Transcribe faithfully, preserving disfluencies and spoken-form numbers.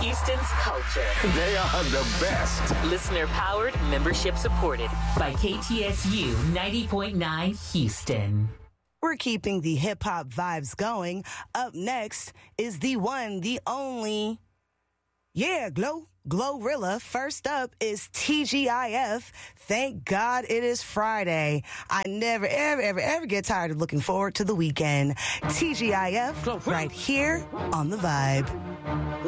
Houston's culture. They are the best. Listener powered, membership supported by K T S U ninety point nine Houston. We're keeping the hip hop vibes going. Up next is the one, the only, yeah, Glow, Glorilla. First up is T G I F. Thank God it is Friday. I never, ever, ever, ever get tired of looking forward to the weekend. T G I F right here on The Vibe.